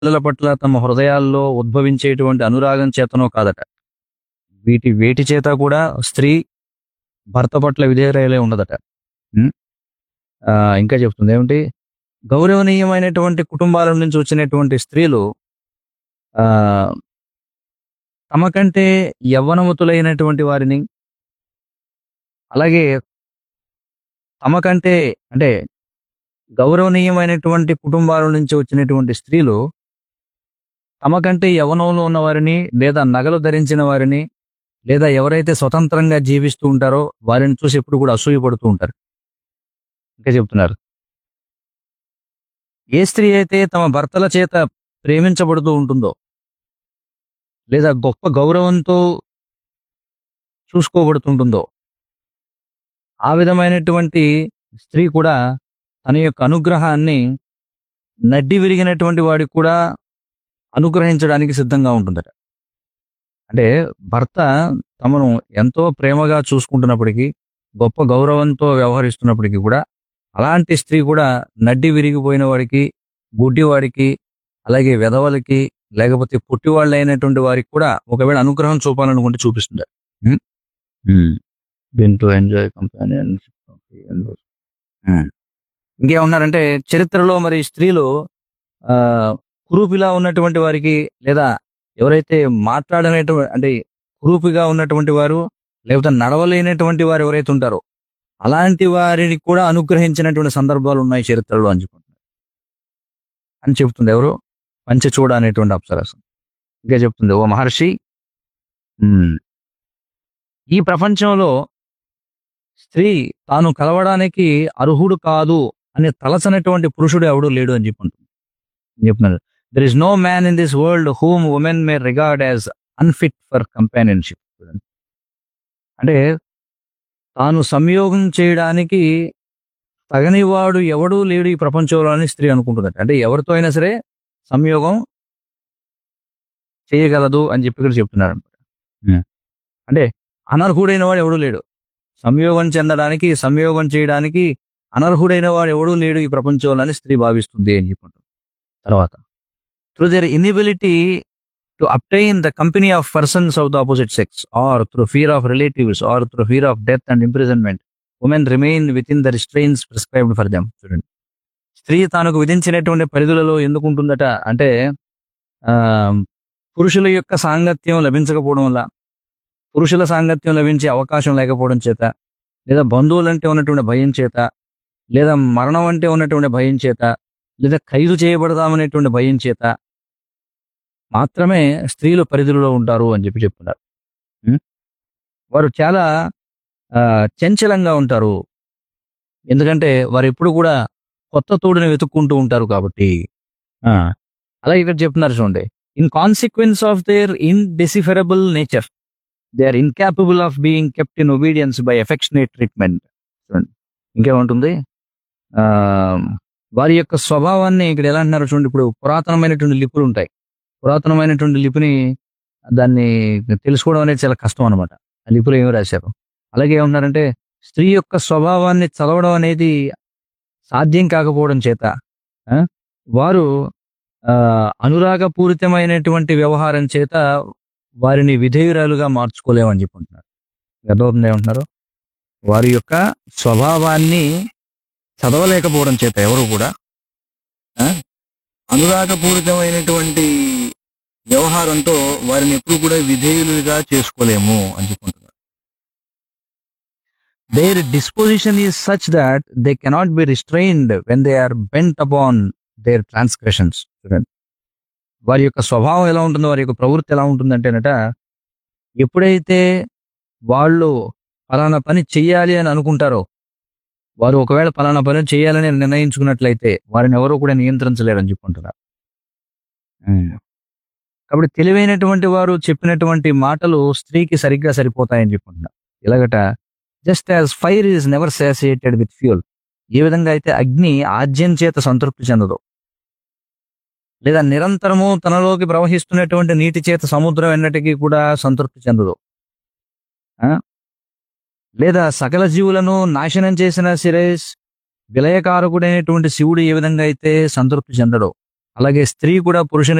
పిల్లల పట్ల తమ హృదయాల్లో ఉద్భవించేటువంటి అనురాగం చేతనో కాదట. వేటి చేత కూడా స్త్రీ భర్త పట్ల విధేయురాలై ఉండదట. హ్మ్. ఇంకా చెప్తుంది ఏమిటి? గౌరవనీయమైనటువంటి కుటుంబాల నుంచి వచ్చినటువంటి స్త్రీలు ఆహ్, తమ కంటే యవ్వనవతులైనటువంటి వారిని, అలాగే తమ కంటే అంటే గౌరవనీయమైనటువంటి కుటుంబాల నుంచి వచ్చినటువంటి స్త్రీలు తమ కంటే యవ్వనంలో ఉన్న వారిని, లేదా నగలు ధరించిన వారిని, లేదా ఎవరైతే స్వతంత్రంగా జీవిస్తూ ఉంటారో వారిని చూసి ఎప్పుడు కూడా అసూయపడుతూ ఉంటారు. ఇంకా చెప్తున్నారు. ఏ స్త్రీ అయితే తమ భర్తల చేత ప్రేమించబడుతూ ఉంటుందో, లేదా గొప్ప గౌరవంతో చూసుకోబడుతుంటుందో, ఆ విధమైనటువంటి స్త్రీ కూడా తన యొక్క అనుగ్రహాన్ని నడ్డి విరిగినటువంటి వాడికి కూడా అనుగ్రహించడానికి సిద్ధంగా ఉంటుందట. అంటే భర్త తమను ఎంతో ప్రేమగా చూసుకుంటున్నప్పటికీ, గొప్ప గౌరవంతో వ్యవహరిస్తున్నప్పటికీ కూడా, అలాంటి స్త్రీ కూడా నడ్డి విరిగిపోయిన వాడికి, గుడ్డివాడికి, అలాగే విధవలకి, లేకపోతే పుట్టివాళ్ళైనటువంటి వారికి కూడా ఒకవేళ అనుగ్రహం చూపాలనుకుంటే చూపిస్తుంది. హ్మ్. హ్మ్. Been to enjoy companionship of the endless. ఇంకేమన్నారంటే చరిత్రలో మరి స్త్రీలు ఆ కురూపిలా ఉన్నటువంటి వారికి, లేదా ఎవరైతే మాట్లాడనేటువంటి అంటే కురూపిగా ఉన్నటువంటి వారు, లేకపోతే నడవలేనటువంటి వారు ఎవరైతే ఉంటారో అలాంటి వారిని కూడా అనుగ్రహించినటువంటి సందర్భాలు ఉన్నాయి చరిత్రలో అని చెప్తుంది ఎవరు? పంచచూడ అనేటువంటి అప్సరస. ఇంకా చెప్తుంది, ఓ మహర్షి, ఉమ్, ఈ ప్రపంచంలో స్త్రీ తాను కలవడానికి అర్హుడు కాదు అని తలచనటువంటి పురుషుడు ఎవడు లేడు అని చెప్తున్నారు. There is no man in this world whom women May regard as unfit for companionship. అంటే తాను సంయోగం చేయడానికి తగనివాడు ఎవడూ లేడు ఈ ప్రపంచంలో అని స్త్రీ అనుకుంటుందట. అంటే ఎవరితో అయినా సరే సంయోగం చేయగలదు అని చెప్పి ఇక్కడ చెప్తున్నారు అనమాట. అంటే అనర్హుడైన వాడు ఎవడూ లేడు. సంయోగం చెందడానికి, సంయోగం చేయడానికి అనర్హుడైన వాడు ఎవడూ లేడు ఈ ప్రపంచంలో అని స్త్రీ భావిస్తుంది అని చెప్పుకుంటాం. తర్వాత through there inability to obtain the company of persons of the opposite sex, or through fear of relatives, or through fear of death and imprisonment, women remain with in the రిస్ట్రెయిన్స్ prescribed for them. చూడండి, స్త్రీ తనకు విధించినటువంటి పరిధులలో ఎందుకు ఉంటుందట అంటే ఆ పురుషుల యొక్క సాంగత్యం లభించకపోవడం వల్ల, పురుషుల సాంగత్యం లభించే అవకాశం లేకపోవడం చేత, లేదా బంధువులంటే ఉన్నటువంటి భయం చేత, లేదా మరణం అంటే ఉన్నటువంటి భయం చేత, లేదా ఖైదు చేయబడదామనేటువంటి భయం చేత మాత్రమే స్త్రీలు పరిధిలో ఉంటారు అని చెప్పి చెప్తున్నారు. ఉం? వారు చాలా చంచలంగా ఉంటారు. ఎందుకంటే వారు ఎప్పుడు కూడా కొత్త తోడుని వెతుక్కుంటూ ఉంటారు కాబట్టి. ఆ, అలాగే ఇక్కడ చెప్తున్నారు చూడండి, in consequence of their ఇన్డెసిఫరబుల్ nature they are incapable of being kept in obedience by affectionate treatment. ఇంకేముంటుంది, ఆ వారి యొక్క స్వభావాన్ని ఇక్కడ ఎలా అంటున్నారు చూడండి. ఇప్పుడు పురాతనమైనటువంటి లిపులు ఉంటాయి. పురాతనమైనటువంటి లిపిని దాన్ని తెలుసుకోవడం అనేది చాలా కష్టం అనమాట. ఆ లిపులు ఏమి రాశారు. అలాగే ఏమంటున్నారంటే స్త్రీ యొక్క స్వభావాన్ని చదవడం అనేది సాధ్యం కాకపోవడం చేత ఆ, వారు అనురాగపూరితమైనటువంటి వ్యవహారం చేత వారిని విధేయురాలుగా మార్చుకోలేమని చెప్పుకుంటున్నారు. అర్థమవుతుంది ఏమంటున్నారు? వారి యొక్క స్వభావాన్ని చదవలేకపోవడం చేత ఎవరు కూడా ఆ, అనురాగపూరితమైనటువంటి వ్యవహారంతో వారిని ఎప్పుడు కూడా విధేయులుగా చేసుకోలేము అని చెప్పుకుంటున్నారు. Their disposition is such that they cannot be restrained when they are bent upon their transgressions. చూడండి, వారి యొక్క స్వభావం ఎలా ఉంటుందో, వారి యొక్క ప్రవృత్తి ఎలా ఉంటుందంటేనట, ఎప్పుడైతే వాళ్ళు ఫలానా పని చెయ్యాలి అని అనుకుంటారో, వారు ఒకవేళ ఫలానా పని చేయాలని నిర్ణయించుకున్నట్లయితే వారిని ఎవరూ కూడా నియంత్రించలేరని చెప్పుకుంటున్నారు. కాబట్టి తెలివైనటువంటి వారు చెప్పినటువంటి మాటలు స్త్రీకి సరిగ్గా సరిపోతాయని చెప్పుకుంటున్నారు. ఎలాగట, just as fire is never సాటియేటెడ్ with fuel, ఏ విధంగా అయితే అగ్ని ఆజ్యం చేత సంతృప్తి చెందదు, లేదా నిరంతరము తనలోకి ప్రవహిస్తున్నటువంటి నీటి చేత సముద్రం ఎన్నటికీ కూడా సంతృప్తి చెందదు, లేదా సకల జీవులను నాశనం చేసిన సిరేస్ విలయకారకుడైనటువంటి శివుడు ఏ విధంగా అయితే సంతృప్తి చెందడో, అలాగే స్త్రీ కూడా పురుషుని